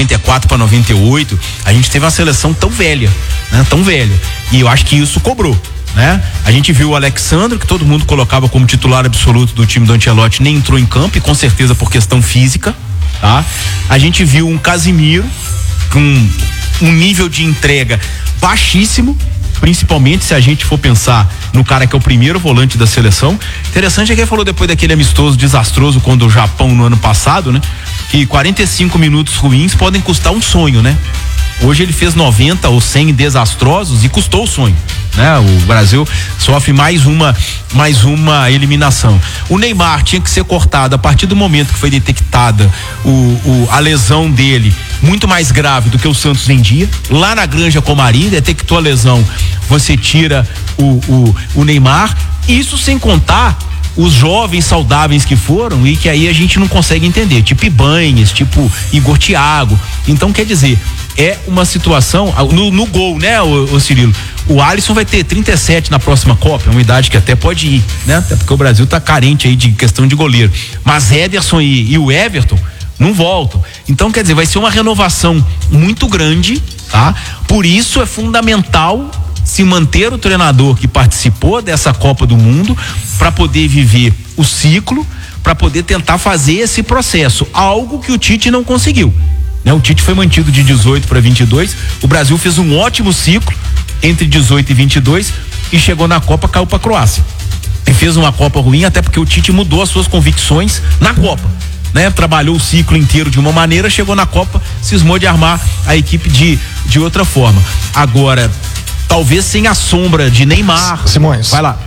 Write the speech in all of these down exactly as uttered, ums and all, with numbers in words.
noventa e quatro para noventa e oito, a gente teve uma seleção tão velha, né? Tão velha. E eu acho que isso cobrou, né? A gente viu o Alexandre, que todo mundo colocava como titular absoluto do time do Ancelotti, nem entrou em campo, e com certeza por questão física, tá? A gente viu um Casimiro com um nível de entrega baixíssimo, principalmente se a gente for pensar no cara que é o primeiro volante da seleção. Interessante é que ele falou depois daquele amistoso desastroso contra o Japão no ano passado, né? Que quarenta e cinco minutos ruins podem custar um sonho, né? Hoje ele fez noventa ou cem desastrosos e custou o sonho, né? O Brasil sofre mais uma mais uma eliminação. O Neymar tinha que ser cortado a partir do momento que foi detectada o, o, a lesão dele, muito mais grave do que o Santos vendia. Lá na Granja Comari, detectou a lesão, você tira o, o, o Neymar. Isso sem contar os jovens saudáveis que foram e que aí a gente não consegue entender, tipo Ibanez, tipo Igor Thiago. Então, quer dizer, é uma situação no, no gol, né, o, o Cirilo? O Alisson vai ter trinta e sete na próxima Copa, é uma idade que até pode ir, né? Até porque o Brasil tá carente aí de questão de goleiro. Mas Ederson e, e o Everton não voltam. Então, quer dizer, vai ser uma renovação muito grande, tá? Por isso é fundamental se manter o treinador que participou dessa Copa do Mundo para poder viver o ciclo, para poder tentar fazer esse processo, algo que o Tite não conseguiu, né? O Tite foi mantido de dezoito para vinte e dois, o Brasil fez um ótimo ciclo entre dezoito e vinte e dois e chegou na Copa, caiu para a Croácia e fez uma Copa ruim, até porque o Tite mudou as suas convicções na Copa, né? Trabalhou o ciclo inteiro de uma maneira, chegou na Copa, cismou de armar a equipe de, de outra forma. Agora, talvez sem a sombra de Neymar. Simões, vai lá.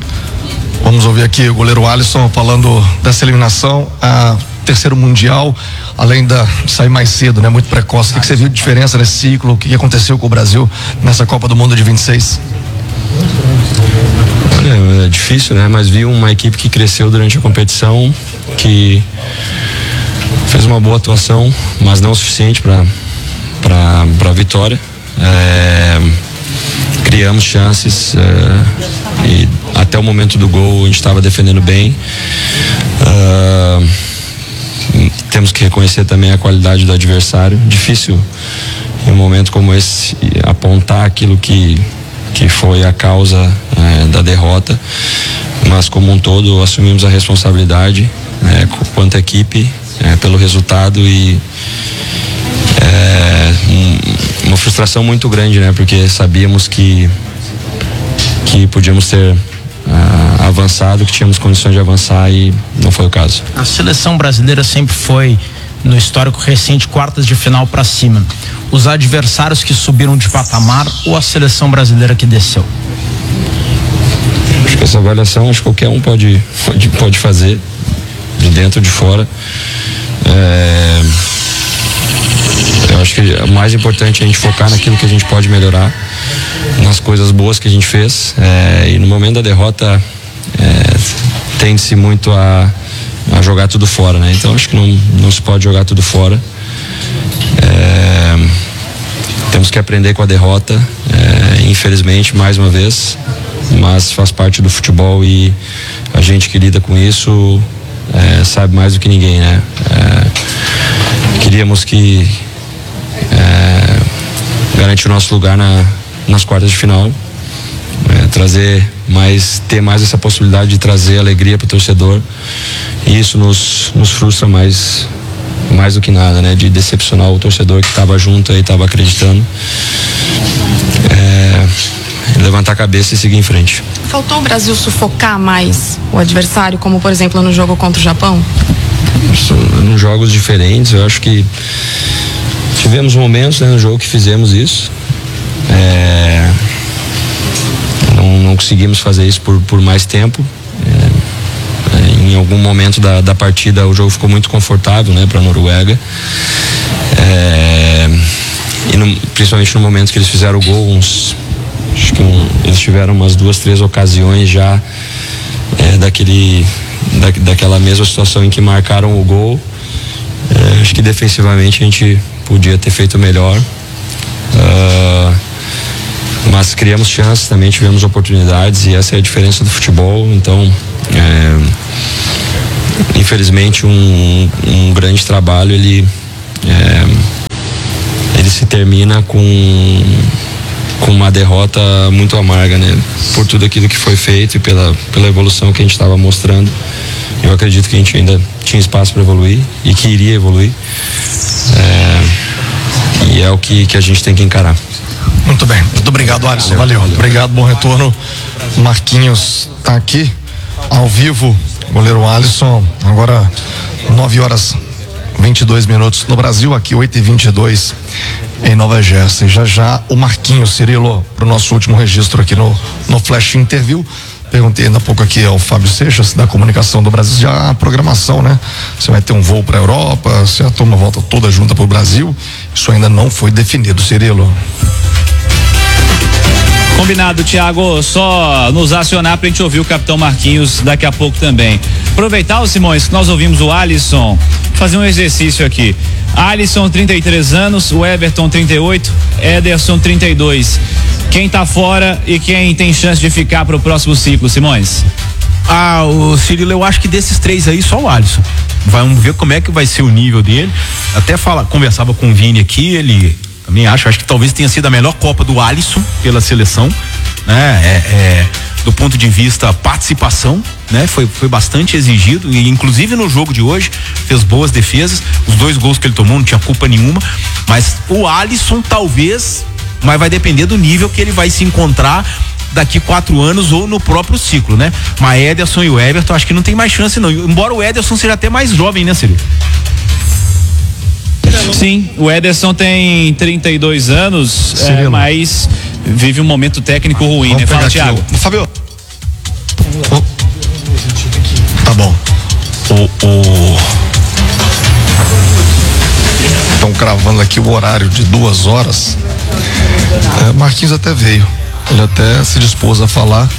Vamos ouvir aqui o goleiro Alisson falando dessa eliminação, a terceiro mundial, além da sair mais cedo, né? Muito precoce. O que, que você viu de diferença nesse ciclo? O que, que aconteceu com o Brasil nessa Copa do Mundo de vinte e seis? Olha, é difícil, né? Mas vi uma equipe que cresceu durante a competição, que fez uma boa atuação, mas não o suficiente para para para a vitória. É, criamos chances é, e até o momento do gol a gente estava defendendo bem. É, temos que reconhecer também a qualidade do adversário. Difícil em um momento como esse apontar aquilo que que foi a causa é, da derrota, mas como um todo assumimos a responsabilidade é, quanto a equipe é, pelo resultado e é, um, uma frustração muito grande, né? Porque sabíamos que que podíamos ter uh, avançado, que tínhamos condições de avançar e não foi o caso. A seleção brasileira sempre foi, no histórico recente, quartas de final para cima. Os adversários que subiram de patamar ou a seleção brasileira que desceu? Acho que essa avaliação, acho que qualquer um pode, pode, pode fazer, de dentro, de fora. É, eu acho que o mais importante é a gente focar naquilo que a gente pode melhorar, nas coisas boas que a gente fez. É, e no momento da derrota, é, tende-se muito a, a jogar tudo fora, né? Então acho que não, não se pode jogar tudo fora. É, temos que aprender com a derrota, é, infelizmente, mais uma vez, mas faz parte do futebol e a gente que lida com isso é, sabe mais do que ninguém, né? É, queríamos que é, garantir o nosso lugar na, nas quartas de final, é, trazer mais, ter mais essa possibilidade de trazer alegria para o torcedor, e isso nos, nos frustra mais mais do que nada, né? De decepcionar o torcedor que estava junto e estava acreditando. É, levantar a cabeça e seguir em frente. Faltou o Brasil sufocar mais o adversário, como por exemplo no jogo contra o Japão? Em jogos diferentes, eu acho que tivemos momentos, né, no jogo que fizemos isso. É, não, não conseguimos fazer isso por, por mais tempo. É, em algum momento da, da partida o jogo ficou muito confortável, né, para a Noruega. É, e no, principalmente no momento que eles fizeram o gol, uns, acho que um, eles tiveram umas duas, três ocasiões já é, daquele, da, daquela mesma situação em que marcaram o gol. É, acho que defensivamente a gente podia ter feito melhor. Uh, mas criamos chances, também tivemos oportunidades, e essa é a diferença do futebol. Então é, infelizmente um, um grande trabalho ele é, se termina com com uma derrota muito amarga, né? Por tudo aquilo que foi feito e pela, pela evolução que a gente estava mostrando. Eu acredito que a gente ainda tinha espaço para evoluir e que iria evoluir. É, e é o que, que a gente tem que encarar. Muito bem, muito obrigado, Alisson. Valeu. Valeu. Obrigado, bom retorno. Marquinhos tá aqui, ao vivo. Goleiro Alisson, agora nove horas e vinte e dois minutos no Brasil, aqui oito e vinte e dois em Nova Jersey. Já já o Marquinhos, Cirilo, para o nosso último registro aqui no, no Flash Interview. Perguntei ainda há pouco aqui ao Fábio Seixas, da Comunicação do Brasil, já a programação, né? Você vai ter um voo para a Europa, se a turma volta toda junta para o Brasil, isso ainda não foi definido, Cirilo. Combinado, Thiago, só nos acionar pra gente ouvir o capitão Marquinhos daqui a pouco também. Aproveitar, os Simões, que nós ouvimos o Alisson, fazer um exercício aqui. Alisson, trinta e três anos, o Everton, trinta e oito, Ederson, trinta e dois. Quem tá fora e quem tem chance de ficar pro próximo ciclo, Simões? Ah, o Cirilo, eu acho que desses três aí, só o Alisson. Vamos ver como é que vai ser o nível dele. Até fala, conversava com o Vini aqui, ele também acho, acho que talvez tenha sido a melhor Copa do Alisson pela seleção, né? É, é, do ponto de vista participação, né? Foi, foi bastante exigido, e inclusive no jogo de hoje fez boas defesas, os dois gols que ele tomou não tinha culpa nenhuma, mas o Alisson talvez, mas vai depender do nível que ele vai se encontrar daqui quatro anos ou no próprio ciclo, né? Mas Ederson e o Everton acho que não tem mais chance não, embora o Ederson seja até mais jovem, né, Cirilo? Sim, o Ederson tem trinta e dois anos, é, mas vive um momento técnico ruim, Vamos né? Fala, Thiago. O... Fábio. Oh. Tá bom. O, o... Estão cravando aqui o horário de duas horas. É, Marquinhos até veio. Ele até se dispôs a falar,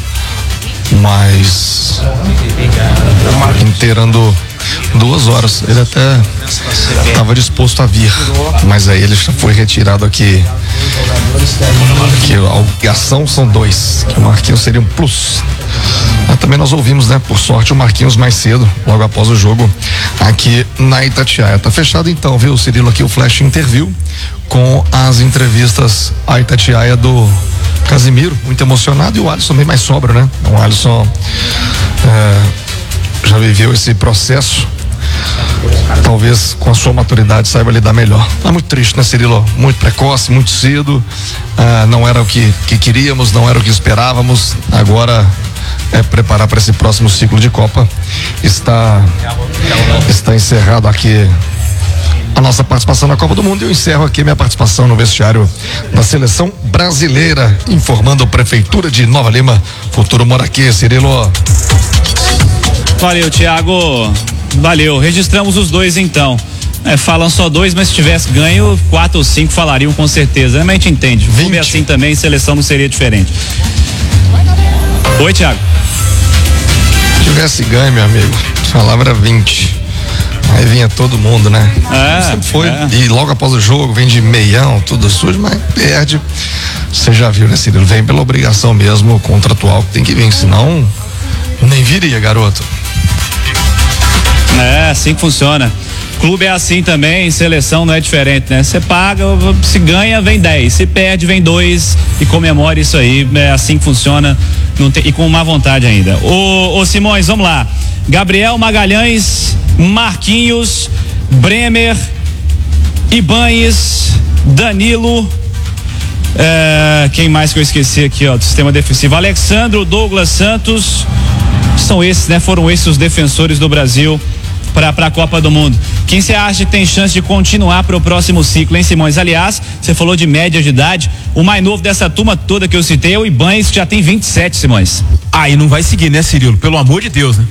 mas inteirando duas horas. Ele até estava disposto a vir, mas aí ele já foi retirado aqui. Que a obrigação são dois, que o Marquinhos seria um plus. Mas também nós ouvimos, né? Por sorte, o Marquinhos mais cedo, logo após o jogo, aqui na Itatiaia. Tá fechado então, viu, Cirilo, aqui o Flash Interview com as entrevistas à Itatiaia do Casimiro, muito emocionado, e o Alisson bem mais sóbrio, né? O Alisson é, já viveu esse processo, talvez com a sua maturidade saiba lidar melhor. Mas muito triste, né, Cirilo? Muito precoce, muito cedo, ah, não era o que, que queríamos, não era o que esperávamos. Agora é preparar para esse próximo ciclo de Copa. Está, está encerrado aqui a nossa participação na Copa do Mundo, e eu encerro aqui minha participação no vestiário da seleção brasileira, informando a Prefeitura de Nova Lima. Futuro mora aqui, Cirilo. Valeu, Thiago. Valeu. Registramos os dois então. É, falam só dois, mas se tivesse ganho, quatro ou cinco falariam com certeza. Mas a gente entende. O clube é assim também, seleção não seria diferente. Oi, Thiago. Se tivesse ganho, meu amigo, falava era vinte. Aí vinha todo mundo, né? É, sempre foi. É. E logo após o jogo, vem de meião, tudo sujo, mas perde. Você já viu, né, Cirilo? Vem pela obrigação mesmo contratual que tem que vir, senão nem viria, garoto. É, assim que funciona. Clube é assim também, seleção não é diferente, né? Você paga, se ganha, vem dez, se perde, vem dois, e comemora isso aí. É assim que funciona, não tem, e com má vontade ainda. Ô, ô Simões, vamos lá. Gabriel Magalhães, Marquinhos, Bremer, Ibanes, Danilo, é, quem mais que eu esqueci aqui, ó, do sistema defensivo? Alexandro, Douglas Santos, são esses, né? Foram esses os defensores do Brasil para a Copa do Mundo. Quem você acha que tem chance de continuar para o próximo ciclo, hein, Simões? Aliás, você falou de média de idade, o mais novo dessa turma toda que eu citei é o Ibanes, que já tem vinte e sete, Simões. Ah, e não vai seguir, né, Cirilo? Pelo amor de Deus, né?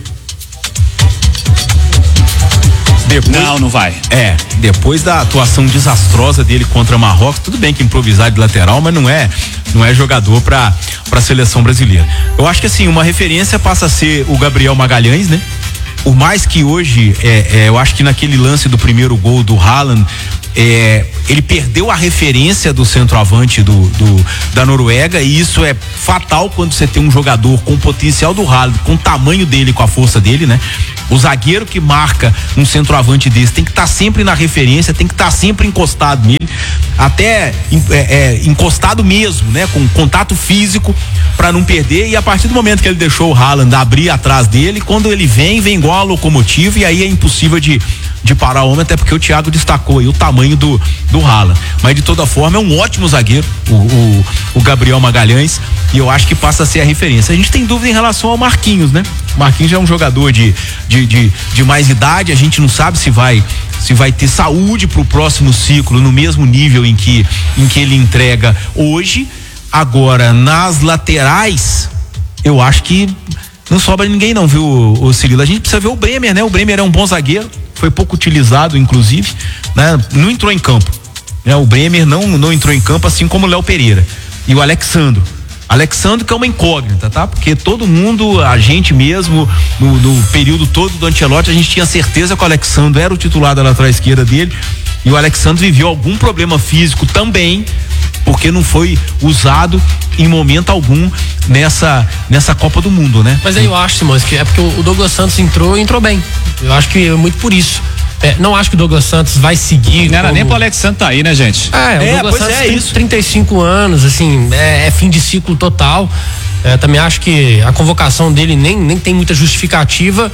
Depois, não, não vai. É, depois da atuação desastrosa dele contra Marrocos, tudo bem que improvisar de lateral, mas não é, não é jogador para para a seleção brasileira. Eu acho que assim, uma referência passa a ser o Gabriel Magalhães, né? Por mais que hoje, é, é, eu acho que naquele lance do primeiro gol do Haaland, é, ele perdeu a referência do centroavante do, do, da Noruega, e isso é fatal quando você tem um jogador com o potencial do Haaland, com o tamanho dele, com a força dele, né? O zagueiro que marca um centroavante desse tem que estar tá sempre na referência, tem que estar tá sempre encostado nele. até é, é, encostado mesmo, né? Com contato físico para não perder, e a partir do momento que ele deixou o Haaland abrir atrás dele, quando ele vem, vem igual a locomotiva, e aí é impossível de, de parar o homem, até porque o Thiago destacou aí o tamanho do, do Haaland. Mas de toda forma é um ótimo zagueiro, o, o, o Gabriel Magalhães, e eu acho que passa a ser a referência. A gente tem dúvida em relação ao Marquinhos, né? O Marquinhos já é um jogador de, de, de, de mais idade, a gente não sabe se vai se vai ter saúde para o próximo ciclo no mesmo nível em que, em que ele entrega hoje. Agora, nas laterais, eu acho que não sobra ninguém não, viu, o Cirilo? A gente precisa ver o Bremer, né? O Bremer é um bom zagueiro, foi pouco utilizado, inclusive, né? Não entrou em campo, né? O Bremer não, não entrou em campo, assim como o Léo Pereira. E o Alexandro. Alexandre, que é uma incógnita, tá? Porque todo mundo, a gente mesmo, no, no período todo do Ancelotti, a gente tinha certeza que o Alexandre era o titular da lateral esquerda dele, e o Alexandre viveu algum problema físico também, porque não foi usado em momento algum nessa, nessa Copa do Mundo, né? Mas aí eu acho, Simões, que é porque o Douglas Santos entrou e entrou bem. Eu acho que é muito por isso. É, não acho que o Douglas Santos vai seguir. Não era como... nem pro Alexandre tá aí, né, gente? É, o é, Douglas Santos é tem isso. trinta e cinco anos, assim, é, é fim de ciclo total. É, também acho que a convocação dele nem, nem tem muita justificativa.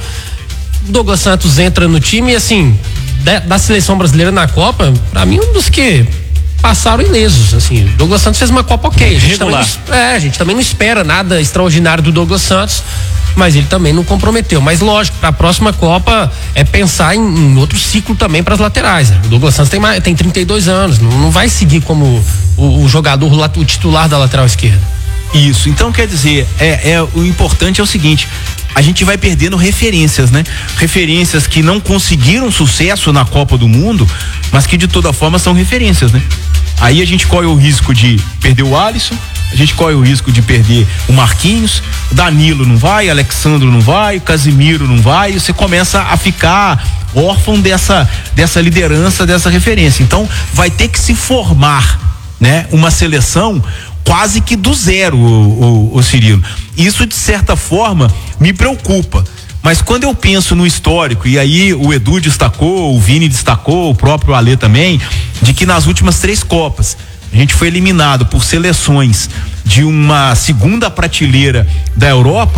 O Douglas Santos entra no time e, assim, da, da seleção brasileira na Copa, pra mim, um dos que passaram ilesos, assim. O Douglas Santos fez uma Copa ok. A gente, também não, é, a gente também não espera nada extraordinário do Douglas Santos, mas ele também não comprometeu. Mas lógico, para a próxima Copa é pensar em, em outro ciclo também para as laterais. Né? O Douglas Santos tem, mais, tem trinta e dois anos, não, não vai seguir como o, o jogador, o titular da lateral esquerda. Isso, então quer dizer, é, é, o importante é o seguinte: a gente vai perdendo referências, né? Referências que não conseguiram sucesso na Copa do Mundo, mas que de toda forma são referências, né? Aí a gente corre o risco de perder o Alisson, a gente corre o risco de perder o Marquinhos, o Danilo não vai, Alexandro não vai, o Casimiro não vai, e você começa a ficar órfão dessa, dessa liderança, dessa referência. Então vai ter que se formar, né? Uma seleção quase que do zero, o, o, o Cirilo. Isso de certa forma me preocupa. Mas quando eu penso no histórico, e aí o Edu destacou, o Vini destacou, o próprio Alê também, de que nas últimas três Copas a gente foi eliminado por seleções de uma segunda prateleira da Europa,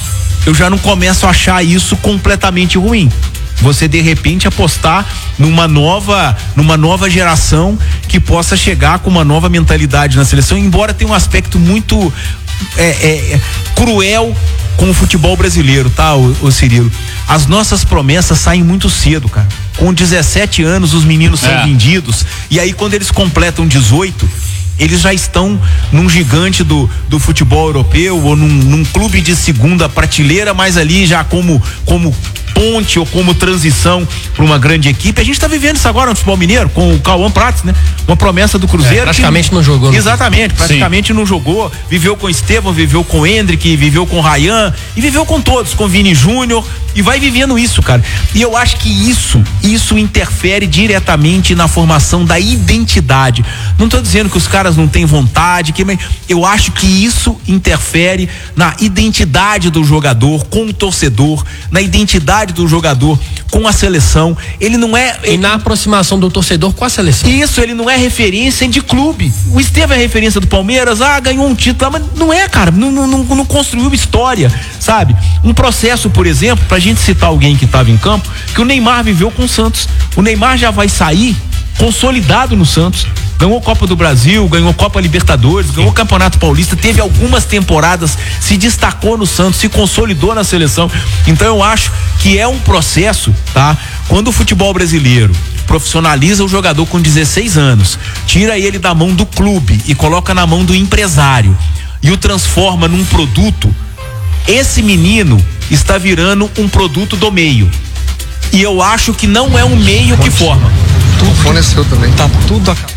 eu já não começo a achar isso completamente ruim. Você de repente apostar numa nova, numa nova geração que possa chegar com uma nova mentalidade na seleção, embora tenha um aspecto muito é, é, cruel com o futebol brasileiro, tá, o, o Cirilo? As nossas promessas saem muito cedo, cara. Com dezessete anos os meninos são é. vendidos, e aí quando eles completam dezoito, eles já estão num gigante do, do futebol europeu ou num, num clube de segunda prateleira, mas ali já como como ponte ou como transição para uma grande equipe. A gente está vivendo isso agora no futebol mineiro com o Cauã Prats, né? Uma promessa do Cruzeiro. É, praticamente que, não jogou. Exatamente, no... praticamente Sim. não jogou. Viveu com Estevão, viveu com Hendrick, viveu com Ryan e viveu com todos, com Vini Júnior, e vai vivendo isso, cara. E eu acho que isso, isso interfere diretamente na formação da identidade. Não estou dizendo que os caras não têm vontade, que eu acho que isso interfere na identidade do jogador com o torcedor, na identidade do jogador com a seleção. Ele não é. E ele... na aproximação do torcedor com a seleção. Isso, ele não é referência de clube. O Estevão é referência do Palmeiras, ah, ganhou um título, mas não é, cara, não, não, não, não construiu história, sabe? Um processo, por exemplo, pra gente citar alguém que estava em campo, que o Neymar viveu com o Santos. O Neymar já vai sair consolidado no Santos. Ganhou Copa do Brasil, ganhou Copa Libertadores, ganhou Campeonato Paulista, teve algumas temporadas, se destacou no Santos, se consolidou na seleção. Então eu acho que é um processo, tá? Quando o futebol brasileiro profissionaliza o jogador com dezesseis anos, tira ele da mão do clube e coloca na mão do empresário e o transforma num produto, esse menino está virando um produto do meio. E eu acho que não é um meio que forma. Tudo forneceu também. Tá tudo acabado.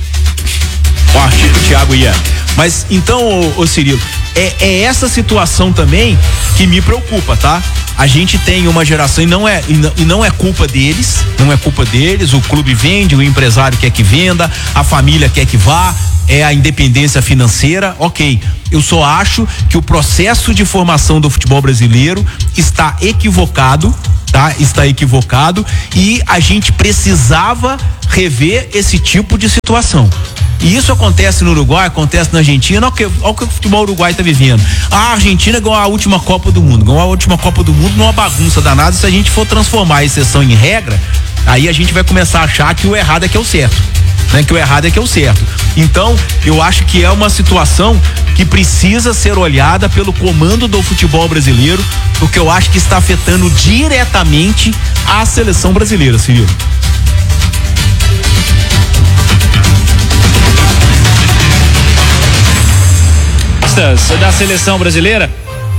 Ó, achei que o Thiago ia. Mas então, ô, ô Cirilo, é, é essa situação também que me preocupa, tá? A gente tem uma geração, e não é e não, e não é culpa deles, não é culpa deles, o clube vende, o empresário quer que venda, a família quer que vá, é a independência financeira, ok. Eu só acho que o processo de formação do futebol brasileiro está equivocado tá? Está equivocado e a gente precisava rever esse tipo de situação. E isso acontece no Uruguai, acontece na Argentina. Olha o que, olha o que o futebol uruguai está vivendo. A Argentina ganhou a última Copa do Mundo, ganhou a última Copa do Mundo numa bagunça danada. Se a gente for transformar a exceção em regra, aí a gente vai começar a achar que o errado é que é o certo, né? Que o errado é que é o certo. Então, eu acho que é uma situação que precisa ser olhada pelo comando do futebol brasileiro, porque eu acho que está afetando diretamente a seleção brasileira, Cirilo. Da seleção brasileira.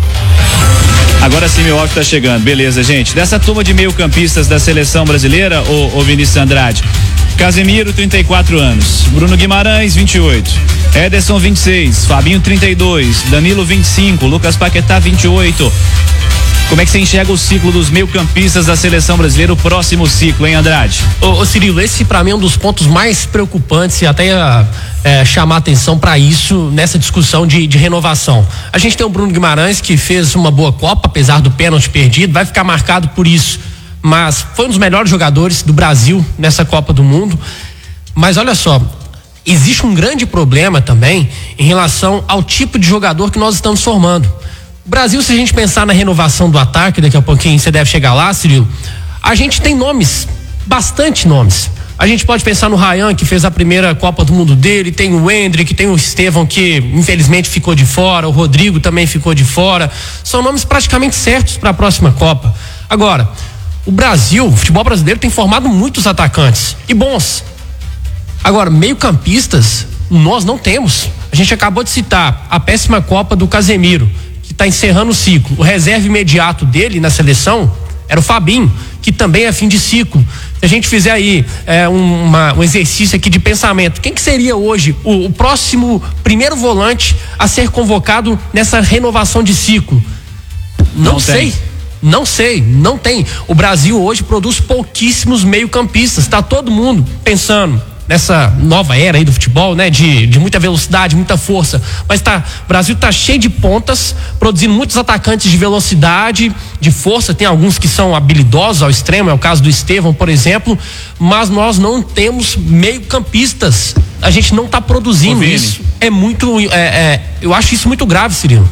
Agora sim, meu áudio tá chegando. Beleza, gente. Dessa turma de meio-campistas da seleção brasileira, o, o Vinícius Andrade. Casemiro, trinta e quatro anos. Bruno Guimarães, vinte e oito. Ederson, vinte e seis. Fabinho, trinta e dois. Danilo, vinte e cinco. Lucas Paquetá, vinte e oito. Como é que você enxerga o ciclo dos meio-campistas da seleção brasileira, o próximo ciclo, hein, Andrade? Ô, ô Cirilo, esse pra mim é um dos pontos mais preocupantes e até é, chamar atenção para isso nessa discussão de, de renovação. A gente tem o Bruno Guimarães, que fez uma boa Copa, apesar do pênalti perdido, vai ficar marcado por isso, mas foi um dos melhores jogadores do Brasil nessa Copa do Mundo. Mas olha só, existe um grande problema também em relação ao tipo de jogador que nós estamos formando. O Brasil, se a gente pensar na renovação do ataque, daqui a pouquinho você deve chegar lá, Cirilo, a gente tem nomes, bastante nomes. A gente pode pensar no Ryan, que fez a primeira Copa do Mundo dele, tem o Hendrick, tem o Estevão, que infelizmente ficou de fora, o Rodrigo também ficou de fora. São nomes praticamente certos para a próxima Copa. Agora, o Brasil, o futebol brasileiro tem formado muitos atacantes e bons. Agora, meio-campistas, nós não temos. A gente acabou de citar a péssima Copa do Casemiro, que está encerrando o ciclo. O reserva imediato dele na seleção era o Fabinho, que também é fim de ciclo. Se a gente fizer aí é, um, uma, um exercício aqui de pensamento, quem que seria hoje o, o próximo primeiro volante a ser convocado nessa renovação de ciclo? Não, não sei. Tem. Não sei, não tem. O Brasil hoje produz pouquíssimos meio-campistas. Está todo mundo pensando nessa nova era aí do futebol, né? De, de muita velocidade, muita força. Mas tá, o Brasil tá cheio de pontas, produzindo muitos atacantes de velocidade, de força. Tem alguns que são habilidosos ao extremo, é o caso do Estevão, por exemplo. Mas nós não temos meio-campistas. A gente não tá produzindo isso. É muito, é, é, eu acho isso muito grave, Cirilo.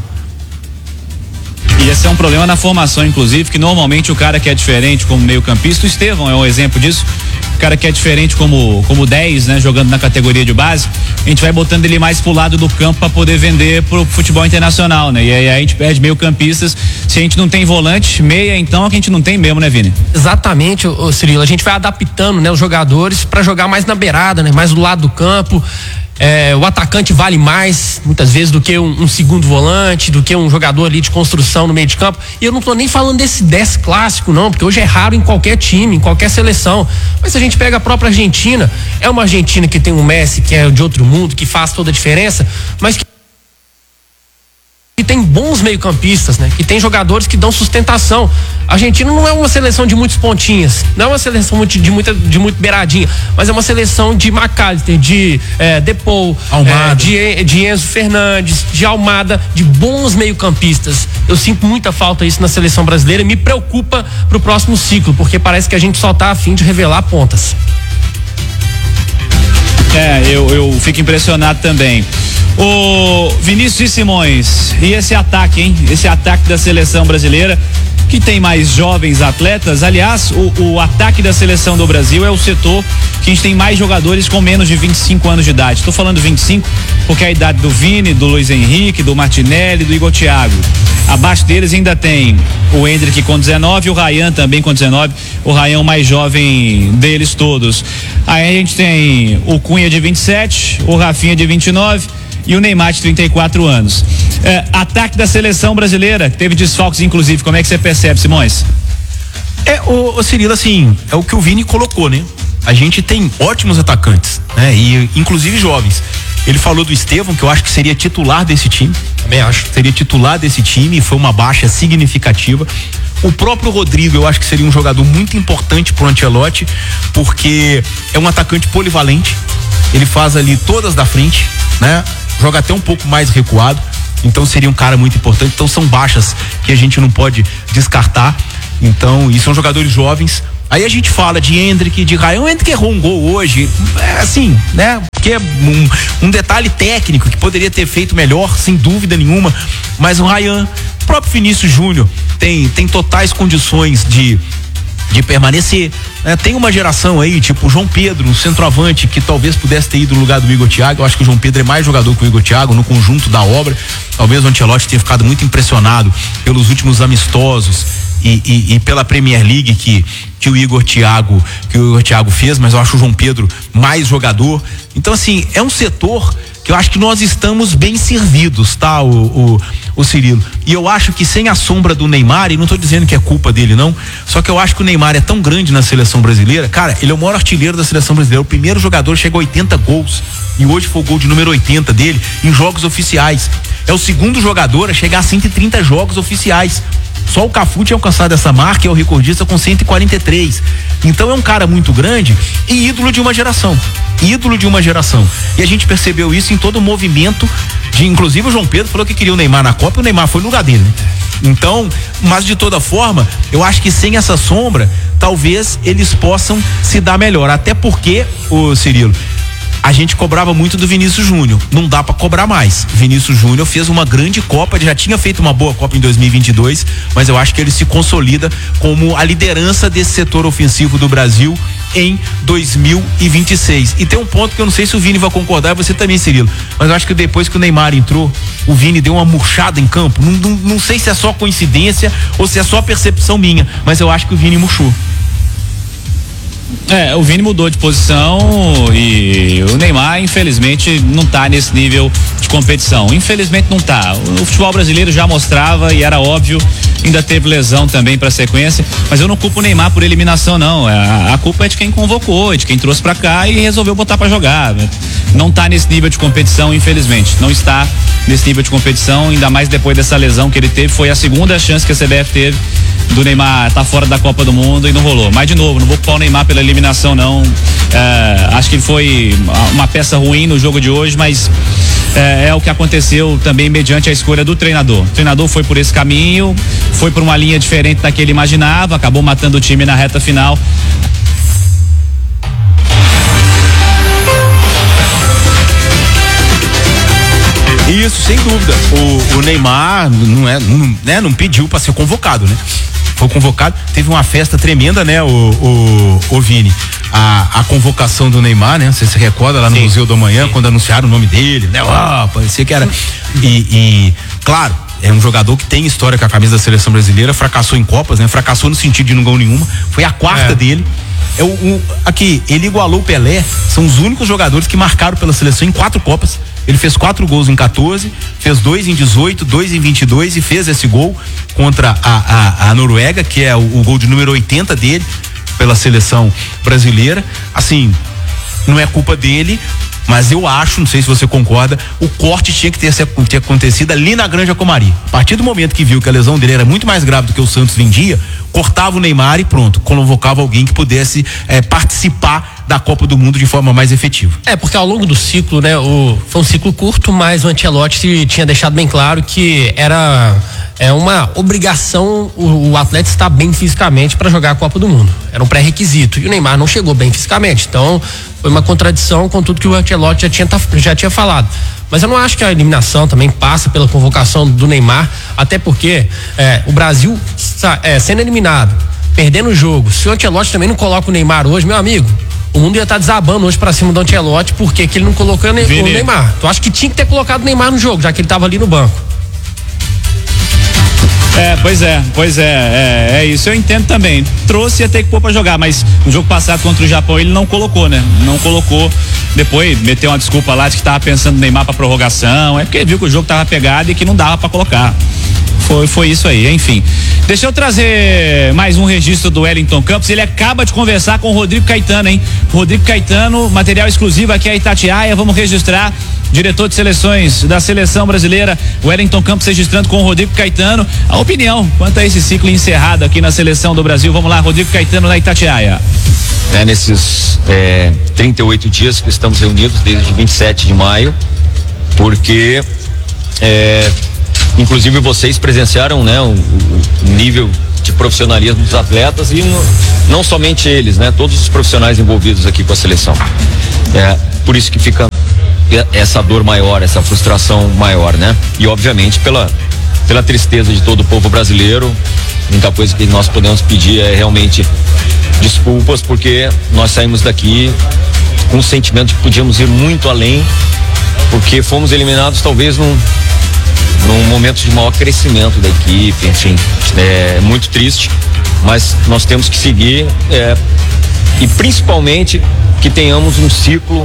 E esse é um problema na formação, inclusive, que normalmente o cara que é diferente como meio-campista, o Estevão é um exemplo disso. O cara que é diferente como como dez, né, jogando na categoria de base, a gente vai botando ele mais pro lado do campo para poder vender pro futebol internacional, né? E aí a gente perde meio-campistas. Se a gente não tem volante, meia, então é que a gente não tem mesmo, né, Vini? Exatamente, ô, Cirilo. A gente vai adaptando, né, os jogadores para jogar mais na beirada, né, mais do lado do campo. É, o atacante vale mais, muitas vezes, do que um, um segundo volante, do que um jogador ali de construção no meio de campo. E eu não tô nem falando desse dez clássico, não, porque hoje é raro em qualquer time, em qualquer seleção. Mas se a gente pega a própria Argentina, é uma Argentina que tem um Messi, que é de outro mundo, que faz toda a diferença, mas que que tem bons meio-campistas, né? Que tem jogadores que dão sustentação. A Argentina não é uma seleção de muitos pontinhas, não é uma seleção de muita de muito beiradinha, mas é uma seleção de McAllister, de é, Depou, é, de, de Enzo Fernandes, de Almada, de bons meio-campistas. Eu sinto muita falta disso na seleção brasileira e me preocupa pro próximo ciclo, porque parece que a gente só tá a fim de revelar pontas. É, eu, eu fico impressionado também. O Vinícius e Simões, e esse ataque, hein? Esse ataque da seleção brasileira, que tem mais jovens atletas. Aliás, o, o ataque da seleção do Brasil é o setor que a gente tem mais jogadores com menos de vinte e cinco anos de idade. Estou falando vinte e cinco porque é a idade do Vini, do Luiz Henrique, do Martinelli, do Igor Thiago. Abaixo deles ainda tem o Hendrick com dezenove e o Ryan também com dezenove. O Ryan mais jovem deles todos. Aí a gente tem o Cunha de vinte e sete, o Rafinha de vinte e nove e o Neymar de trinta e quatro anos. É, ataque da seleção brasileira, teve desfalques inclusive, como é que você percebe, Simões? É, o, o Cirilo, assim, é o que o Vini colocou, né? A gente tem ótimos atacantes, né? E inclusive jovens. Ele falou do Estevão, que eu acho que seria titular desse time. Também acho. Seria titular desse time e foi uma baixa significativa. O próprio Rodrigo, eu acho que seria um jogador muito importante pro Ancelotti, porque é um atacante polivalente. Ele faz ali todas da frente, né? Joga até um pouco mais recuado, então seria um cara muito importante. Então são baixas que a gente não pode descartar. Então, e são jogadores jovens. Aí a gente fala de Hendrick, de Ryan. O Hendrick errou um gol hoje, é assim, né? Porque é um, um detalhe técnico que poderia ter feito melhor, sem dúvida nenhuma. Mas o Ryan, o próprio Vinícius Júnior, tem, tem totais condições de, de permanecer. Né? Tem uma geração aí, tipo o João Pedro, um centroavante, que talvez pudesse ter ido no lugar do Igor Thiago. Eu acho que o João Pedro é mais jogador que o Igor Thiago no conjunto da obra. Talvez o Ancelotti tenha ficado muito impressionado pelos últimos amistosos e, e, e pela Premier League que que o Igor Thiago, que o Igor Thiago fez, mas eu acho o João Pedro mais jogador. Então, assim, é um setor que eu acho que nós estamos bem servidos, tá, o, o, o Cirilo? E eu acho que sem a sombra do Neymar, e não tô dizendo que é culpa dele, não, só que eu acho que o Neymar é tão grande na seleção brasileira, cara, ele é o maior artilheiro da seleção brasileira, o primeiro jogador chegou a oitenta gols, e hoje foi o gol de número oitenta dele, em jogos oficiais. É o segundo jogador a chegar a cento e trinta jogos oficiais. Só o Cafu tinha alcançado essa marca, é o recordista com cento e quarenta e três. Então é um cara muito grande e ídolo de uma geração. Ídolo de uma geração. E a gente percebeu isso em todo o movimento de, inclusive o João Pedro falou que queria o Neymar na Copa e o Neymar foi no lugar dele, né? Então, mas de toda forma, eu acho que sem essa sombra, talvez eles possam se dar melhor. Até porque, ô Cirilo, a gente cobrava muito do Vinícius Júnior, não dá pra cobrar mais. Vinícius Júnior fez uma grande Copa, já tinha feito uma boa Copa em dois mil e vinte e dois, mas eu acho que ele se consolida como a liderança desse setor ofensivo do Brasil em dois mil e vinte e seis. E tem um ponto que eu não sei se o Vini vai concordar, e você também, Cirilo, mas eu acho que depois que o Neymar entrou, o Vini deu uma murchada em campo. Não, não, não sei se é só coincidência ou se é só percepção minha, mas eu acho que o Vini murchou. É, o Vini mudou de posição e o Neymar, infelizmente, não tá nesse nível de competição. Infelizmente não tá. O futebol brasileiro já mostrava e era óbvio, ainda teve lesão também pra sequência, mas eu não culpo o Neymar por eliminação, não. A, a culpa é de quem convocou, de quem trouxe pra cá e resolveu botar pra jogar. Não tá nesse nível de competição, infelizmente. Não está nesse nível de competição, ainda mais depois dessa lesão que ele teve. Foi a segunda chance que a C B F teve do Neymar tá fora da Copa do Mundo e não rolou. Mas de novo, não vou culpar o Neymar pela eliminação, não. É, acho que ele foi uma peça ruim no jogo de hoje, mas é, é o que aconteceu também mediante a escolha do treinador. O treinador foi por esse caminho, foi por uma linha diferente da que ele imaginava, acabou matando o time na reta final. Isso, sem dúvida. O, o Neymar não é, não, né, não pediu para ser convocado, né? Foi convocado, teve uma festa tremenda, né, o, o, o Vini, a, a convocação do Neymar, né? Você se recorda lá no Sim. Museu do Amanhã, Sim. quando anunciaram o nome dele, né? Ah, parecia que era. E, e, claro, é um jogador que tem história com a camisa da seleção brasileira, fracassou em Copas, né? Fracassou no sentido de não ganhou nenhuma, foi a quarta é. dele. É o, o, aqui, ele igualou o Pelé, são os únicos jogadores que marcaram pela seleção em quatro Copas. Ele fez quatro gols em quatorze, fez dois em dezoito, dois em vinte e dois e fez esse gol contra a, a, a Noruega, que é o, o gol de número oitenta dele pela seleção brasileira. Assim, não é culpa dele, mas eu acho, não sei se você concorda, o corte tinha que ter, ter acontecido ali na Granja Comari. A partir do momento que viu que a lesão dele era muito mais grave do que o Santos vendia, cortava o Neymar e pronto, convocava alguém que pudesse é, participar da Copa do Mundo de forma mais efetiva. É, porque ao longo do ciclo, né, o, foi um ciclo curto, mas o Ancelotti tinha deixado bem claro que era é uma obrigação o, o atleta estar bem fisicamente para jogar a Copa do Mundo. Era um pré-requisito. E o Neymar não chegou bem fisicamente. Então, foi uma contradição com tudo que o Ancelotti já tinha, já tinha falado. Mas eu não acho que a eliminação também passa pela convocação do Neymar, até porque é, o Brasil é, sendo eliminado, perdendo o jogo, se o Ancelotti também não coloca o Neymar hoje, meu amigo, o mundo ia estar tá desabando hoje pra cima do Ancelotti, porque que ele não colocou ne- o Neymar. Tu acha que tinha que ter colocado o Neymar no jogo, já que ele tava ali no banco? É, pois é, pois é, é, é isso, eu entendo também. Trouxe ia ter que pôr pra jogar, mas no jogo passado contra o Japão ele não colocou, né? Não colocou, depois meteu uma desculpa lá de que tava pensando no Neymar pra prorrogação, é porque viu que o jogo tava pegado e que não dava pra colocar. Foi, foi isso aí, enfim. Deixa eu trazer mais um registro do Wellington Campos. Ele acaba de conversar com o Rodrigo Caetano, hein? Rodrigo Caetano, material exclusivo aqui a Itatiaia. Vamos registrar. Diretor de seleções da seleção brasileira, Wellington Campos, registrando com o Rodrigo Caetano a opinião quanto a esse ciclo encerrado aqui na seleção do Brasil. Vamos lá, Rodrigo Caetano na Itatiaia. É, nesses é, trinta e oito dias que estamos reunidos, desde vinte e sete de maio, porque é, inclusive vocês presenciaram, né, o, o nível de profissionalismo dos atletas e no, não somente eles, né? Todos os profissionais envolvidos aqui com a seleção. É por isso que fica essa dor maior, essa frustração maior, né? E obviamente pela pela tristeza de todo o povo brasileiro. A única coisa que nós podemos pedir é realmente desculpas, porque nós saímos daqui com o sentimento de que podíamos ir muito além, porque fomos eliminados talvez num, num momento de maior crescimento da equipe, enfim, é muito triste, mas nós temos que seguir é, e principalmente que tenhamos um ciclo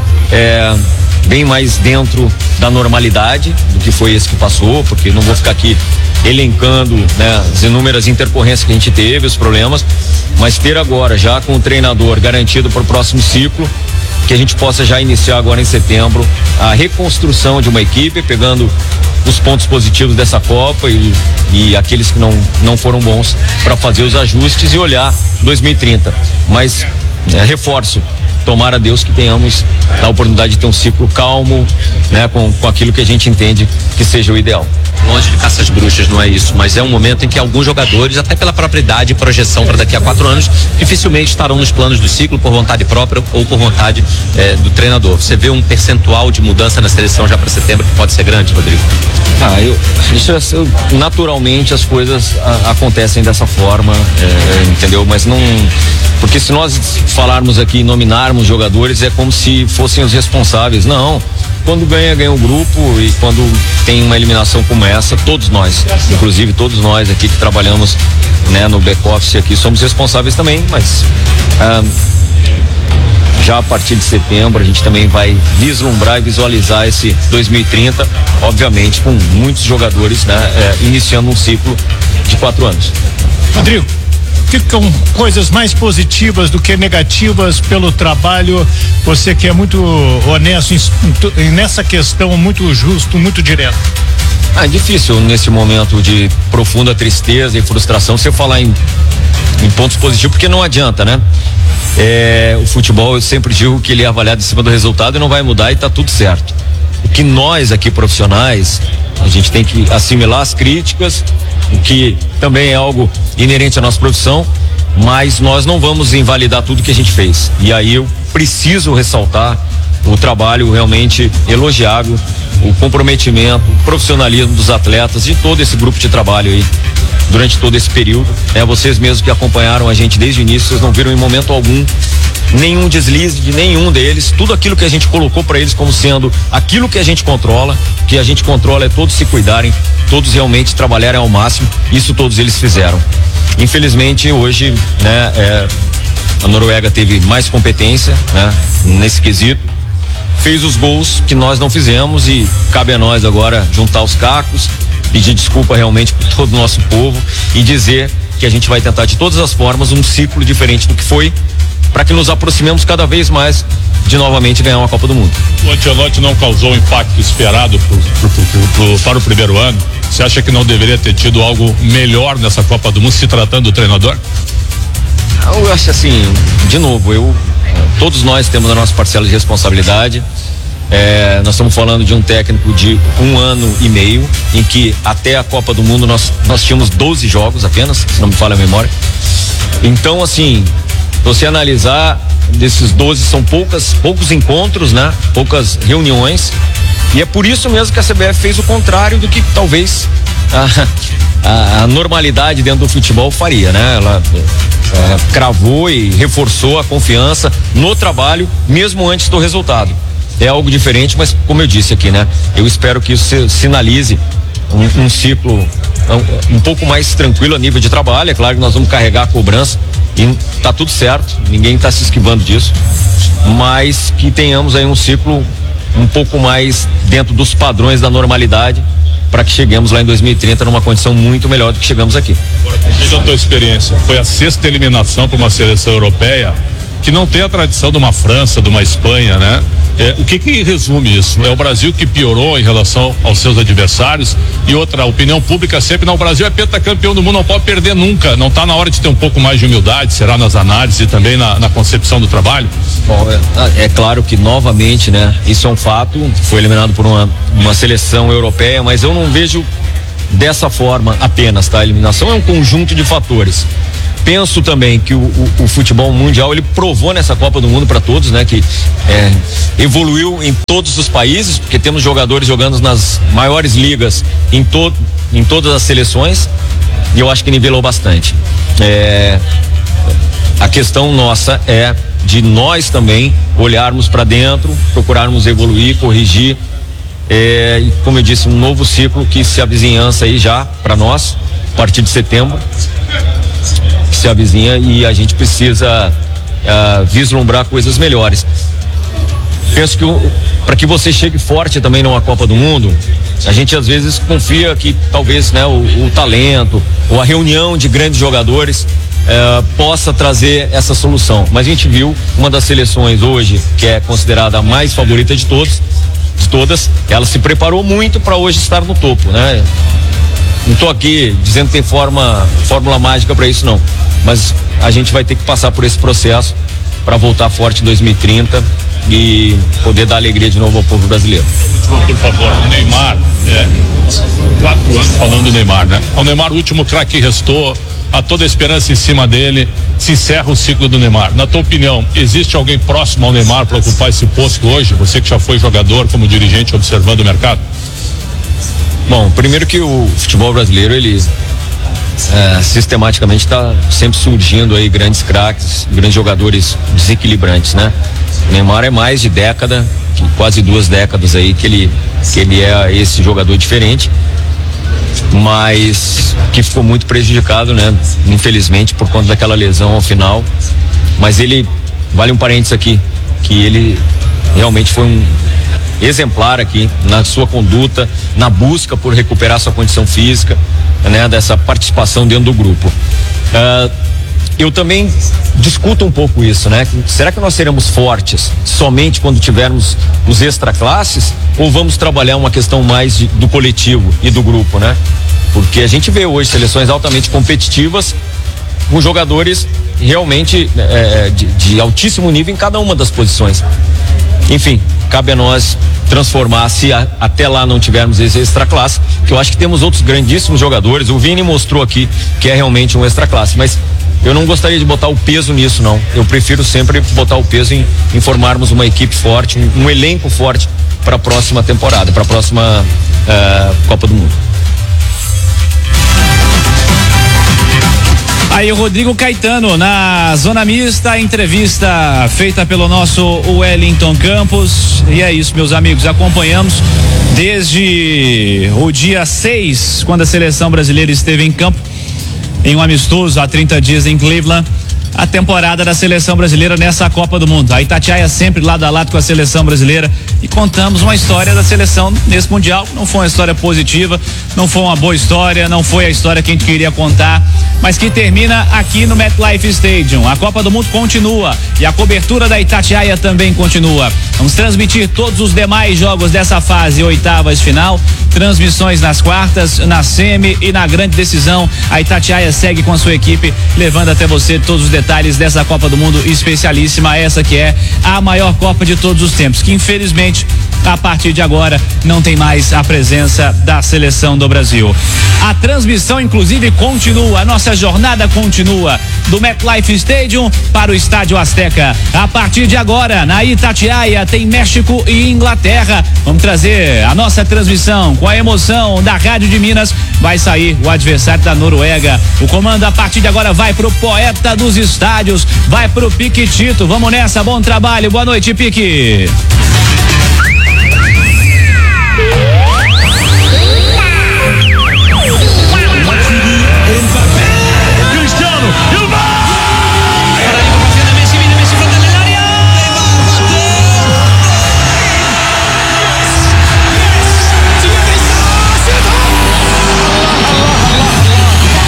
é, bem mais dentro da normalidade do que foi esse que passou, porque não vou ficar aqui elencando, né, as inúmeras intercorrências que a gente teve, os problemas, mas ter agora já com o treinador garantido para o próximo ciclo, que a gente possa já iniciar agora em setembro a reconstrução de uma equipe, pegando os pontos positivos dessa Copa e, e aqueles que não, não foram bons, para fazer os ajustes e olhar dois mil e trinta. Mas é, reforço, tomara a Deus que tenhamos a oportunidade de ter um ciclo calmo, né, com, com aquilo que a gente entende que seja o ideal. Longe de caças bruxas, não é isso, mas é um momento em que alguns jogadores, até pela própria idade e projeção para daqui a quatro anos, dificilmente estarão nos planos do ciclo por vontade própria ou por vontade eh, do treinador. Você vê um percentual de mudança na seleção já para setembro que pode ser grande, Rodrigo? Ah, eu, isso, naturalmente as coisas a, acontecem dessa forma, é, entendeu? Mas não, porque se nós falarmos aqui, nominarmos jogadores, é como se fossem os responsáveis. Não. Quando ganha, ganha o grupo, e quando tem uma eliminação como essa, todos nós, inclusive todos nós aqui que trabalhamos, né, no back-office aqui, somos responsáveis também, mas ah, já a partir de setembro a gente também vai vislumbrar e visualizar esse dois mil e trinta, obviamente com muitos jogadores, né, é, iniciando um ciclo de quatro anos. Rodrigo, ficam coisas mais positivas do que negativas pelo trabalho, você que é muito honesto em, em, nessa questão, muito justo, muito direto. Ah, é difícil nesse momento de profunda tristeza e frustração você falar em, em pontos positivos, porque não adianta, né? É, o futebol, eu sempre digo que ele é avaliado em cima do resultado e não vai mudar e tá tudo certo. O que nós aqui profissionais, a gente tem que assimilar as críticas, o que também é algo inerente à nossa profissão, mas nós não vamos invalidar tudo que a gente fez. E aí eu preciso ressaltar o trabalho realmente elogiável, o comprometimento, o profissionalismo dos atletas e todo esse grupo de trabalho aí durante todo esse período. É, vocês mesmos que acompanharam a gente desde o início, vocês não viram em momento algum nenhum deslize de nenhum deles. Tudo aquilo que a gente colocou para eles como sendo aquilo que a gente controla, que a gente controla é todos se cuidarem, todos realmente trabalharem ao máximo. Isso todos eles fizeram. Infelizmente hoje, né, é, a Noruega teve mais competência, né, nesse quesito, fez os gols que nós não fizemos e cabe a nós agora juntar os cacos, pedir desculpa realmente por todo o nosso povo e dizer que a gente vai tentar de todas as formas um ciclo diferente do que foi, para que nos aproximemos cada vez mais de novamente ganhar uma Copa do Mundo. O Ancelotti não causou o impacto esperado pro, pro, pro, pro, para o primeiro ano. Você acha que não deveria ter tido algo melhor nessa Copa do Mundo, se tratando do treinador? Eu acho assim, de novo, eu, todos nós temos a nossa parcela de responsabilidade. É, nós estamos falando de um técnico de um ano e meio, em que até a Copa do Mundo nós, nós tínhamos doze jogos apenas, se não me falha a memória. Então, assim, você analisar, desses doze são poucas, poucos encontros, né? Poucas reuniões, e é por isso mesmo que a C B F fez o contrário do que talvez a, a, a normalidade dentro do futebol faria, né? Ela é, cravou e reforçou a confiança no trabalho, mesmo antes do resultado. É algo diferente, mas como eu disse aqui, né? Eu espero que isso sinalize um, um ciclo um, um pouco mais tranquilo a nível de trabalho. É claro que nós vamos carregar a cobrança e tá tudo certo, ninguém tá se esquivando disso, mas que tenhamos aí um ciclo um pouco mais dentro dos padrões da normalidade, para que cheguemos lá em dois mil e trinta numa condição muito melhor do que chegamos aqui. Desde a tua experiência, foi a sexta eliminação para uma seleção europeia que não tem a tradição de uma França, de uma Espanha, né? É, o que que resume isso? É o Brasil que piorou em relação aos seus adversários? E outra, a opinião pública sempre, não, o Brasil é pentacampeão do mundo, não pode perder nunca. Não está na hora de ter um pouco mais de humildade, será nas análises e também na, na concepção do trabalho? Bom, é, é claro que novamente, né? Isso é um fato, foi eliminado por uma, uma seleção europeia, mas eu não vejo dessa forma apenas, tá? A eliminação é um conjunto de fatores. Penso também que o, o, o futebol mundial ele provou nessa Copa do Mundo para todos, né? Que é, evoluiu em todos os países, porque temos jogadores jogando nas maiores ligas em, to, em todas as seleções, e eu acho que nivelou bastante. É, a questão nossa é de nós também olharmos para dentro, procurarmos evoluir, corrigir, é, e como eu disse, um novo ciclo que se avizinhança aí já para nós, a partir de setembro. Se avizinha e a gente precisa uh, vislumbrar coisas melhores. Penso que para que você chegue forte também numa Copa do Mundo, a gente às vezes confia que talvez, né, o, o talento ou a reunião de grandes jogadores uh, possa trazer essa solução. Mas a gente viu uma das seleções hoje, que é considerada a mais favorita de todos, de todas, ela se preparou muito para hoje estar no topo, né? Não estou aqui dizendo que tem forma, fórmula mágica para isso, não. Mas a gente vai ter que passar por esse processo para voltar forte em dois mil e trinta e poder dar alegria de novo ao povo brasileiro. Por favor, o Neymar, é, quatro anos falando do Neymar, né? O Neymar, o último craque que restou, há toda a esperança em cima dele, se encerra o ciclo do Neymar. Na tua opinião, existe alguém próximo ao Neymar para ocupar esse posto hoje? Você que já foi jogador, como dirigente, observando o mercado? Bom, primeiro que o futebol brasileiro, ele é, sistematicamente está sempre surgindo aí grandes craques, grandes jogadores desequilibrantes, né? O Neymar é mais de década, quase duas décadas aí que ele, que ele é esse jogador diferente, mas que ficou muito prejudicado, né? Infelizmente, por conta daquela lesão ao final. Mas ele, vale um parênteses aqui, que ele realmente foi um exemplar aqui na sua conduta, na busca por recuperar sua condição física, né, dessa participação dentro do grupo. Uh, eu também discuto um pouco isso, né? Será que nós seremos fortes somente quando tivermos os extraclasses, ou vamos trabalhar uma questão mais de, do coletivo e do grupo, né? Porque a gente vê hoje seleções altamente competitivas com jogadores realmente é, de, de altíssimo nível em cada uma das posições. Enfim, cabe a nós transformar, se a, até lá não tivermos esse extra classe, que eu acho que temos outros grandíssimos jogadores. O Vini mostrou aqui que é realmente um extra classe, mas eu não gostaria de botar o peso nisso, não. Eu prefiro sempre botar o peso em, em formarmos uma equipe forte, um, um elenco forte para a próxima temporada, para a próxima uh, Copa do Mundo. Aí o Rodrigo Caetano na zona mista, entrevista feita pelo nosso Wellington Campos. E é isso, meus amigos, acompanhamos desde o dia seis, quando a seleção brasileira esteve em campo em um amistoso há trinta dias em Cleveland, a temporada da seleção brasileira nessa Copa do Mundo. A Itatiaia sempre lado a lado com a seleção brasileira e contamos uma história da seleção nesse Mundial. Não foi uma história positiva, não foi uma boa história, não foi a história que a gente queria contar, mas que termina aqui no MetLife Stadium. A Copa do Mundo continua e a cobertura da Itatiaia também continua. Vamos transmitir todos os demais jogos dessa fase, oitavas final, transmissões nas quartas, na semi e na grande decisão. A Itatiaia segue com a sua equipe, levando até você todos os detalhes dessa Copa do Mundo especialíssima, essa que é a maior Copa de todos os tempos, que infelizmente a partir de agora não tem mais a presença da seleção do Brasil. A transmissão inclusive continua, a nossa jornada continua do MetLife Stadium para o Estádio Azteca. A partir de agora, na Itatiaia tem México e Inglaterra. Vamos trazer a nossa transmissão com a emoção da Rádio de Minas. Vai sair o adversário da Noruega. O comando a partir de agora vai pro poeta dos estádios, vai pro Piquitito. Vamos nessa, bom trabalho, boa noite, Pique.